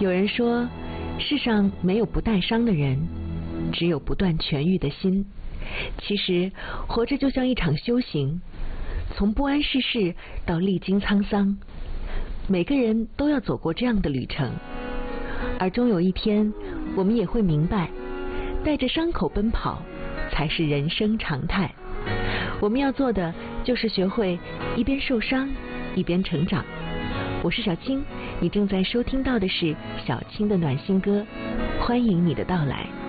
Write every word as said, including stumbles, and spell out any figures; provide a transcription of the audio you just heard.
有人说，世上没有不带伤的人，只有不断痊愈的心。其实，活着就像一场修行，从不谙世事到历经沧桑，每个人都要走过这样的旅程。而终有一天，我们也会明白，带着伤口奔跑，才是人生常态。我们要做的，就是学会一边受伤，一边成长。我是小青，你正在收听到的是小青的暖心歌，欢迎你的到来。